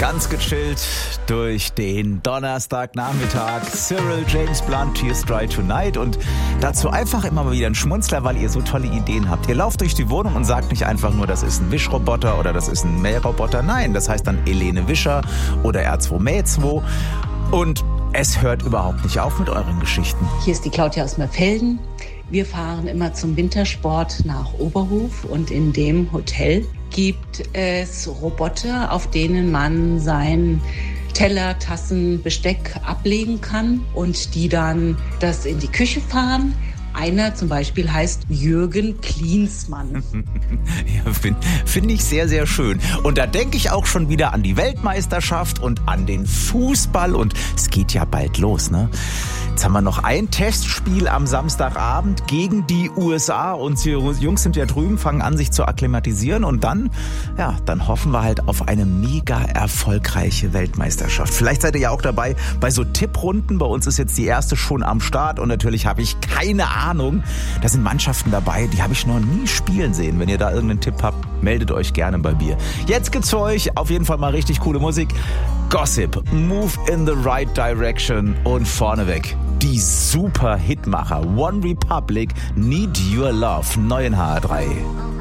Ganz gechillt durch den Donnerstagnachmittag. Cyril, James Blunt, Tears Dry Tonight. Und dazu einfach immer mal wieder ein Schmunzler, weil ihr so tolle Ideen habt. Ihr lauft durch die Wohnung und sagt nicht einfach nur, das ist ein Wischroboter oder das ist ein Mähroboter. Nein, das heißt dann Elene Wischer oder R2-Mäh2. Und es hört überhaupt nicht auf mit euren Geschichten. Hier ist die Claudia aus Merfelden. Wir fahren immer zum Wintersport nach Oberhof und in dem Hotel gibt es Roboter, auf denen man sein Teller, Tassen, Besteck ablegen kann und die dann das in die Küche fahren. Einer zum Beispiel heißt Jürgen Klinsmann. Ja, finde ich sehr, sehr schön. Und da denke ich auch schon wieder an die Weltmeisterschaft und an den Fußball. Und es geht ja bald los, ne? Jetzt haben wir noch ein Testspiel am Samstagabend gegen die USA. Und die Jungs sind ja drüben, fangen an, sich zu akklimatisieren. Und dann hoffen wir halt auf eine mega erfolgreiche Weltmeisterschaft. Vielleicht seid ihr ja auch dabei bei so Tipprunden. Bei uns ist jetzt die erste schon am Start. Und natürlich habe ich keine Ahnung. Da sind Mannschaften dabei, die habe ich noch nie spielen sehen. Wenn ihr da irgendeinen Tipp habt, meldet euch gerne bei mir. Jetzt gibt's für euch auf jeden Fall mal richtig coole Musik. Gossip, Move in the Right Direction und vorneweg die super Hitmacher One Republic, Need Your Love, neu in HR3.